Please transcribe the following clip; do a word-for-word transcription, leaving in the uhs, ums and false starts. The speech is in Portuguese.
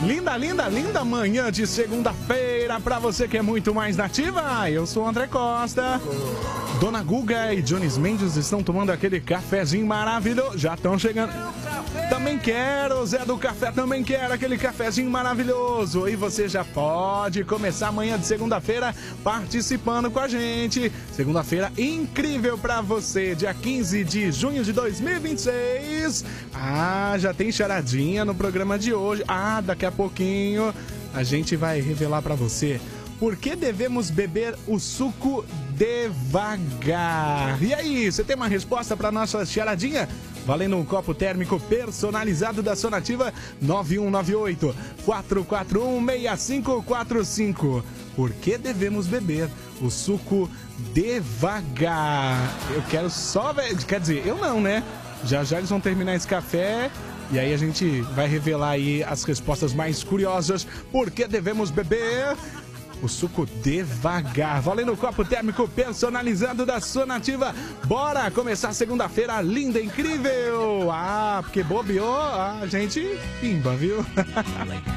Linda, linda, linda manhã de segunda-feira pra você que é muito mais nativa. Eu sou o André Costa. Dona Guga e Jones Mendes estão tomando aquele cafezinho maravilhoso. Já estão chegando. Também quero, Zé do Café, também quero aquele cafezinho maravilhoso. E você já pode começar amanhã de segunda-feira participando com a gente. Segunda-feira incrível pra você, dia quinze de junho de dois mil e vinte e seis. Ah, já tem charadinha no programa de hoje. Ah, daqui a pouquinho a gente vai revelar pra você por que devemos beber o suco devagar. E aí, você tem uma resposta pra nossa charadinha? Valendo um copo térmico personalizado da Sonativa nove um nove oito, quatro quatro um, seis cinco quatro cinco. Por que devemos beber o suco devagar? Eu quero só ver... Quer dizer, eu não, né? Já já eles vão terminar esse café e aí a gente vai revelar aí as respostas mais curiosas. Por que devemos beber o suco devagar? Valendo o copo térmico personalizado da Sonativa. Bora começar segunda-feira linda, incrível. Ah, porque bobeou, a gente pimba, viu?